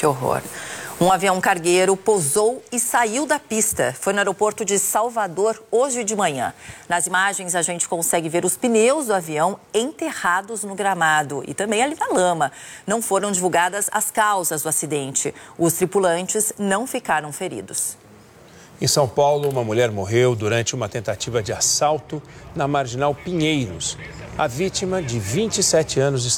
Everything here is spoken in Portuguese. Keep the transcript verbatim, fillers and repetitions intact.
Que horror. Um avião cargueiro pousou e saiu da pista. Foi no aeroporto de Salvador hoje de manhã. Nas imagens, a gente consegue ver os pneus do avião enterrados no gramado e também ali na lama. Não foram divulgadas as causas do acidente. Os tripulantes não ficaram feridos. Em São Paulo, uma mulher morreu durante uma tentativa de assalto na Marginal Pinheiros. A vítima, de vinte e sete anos,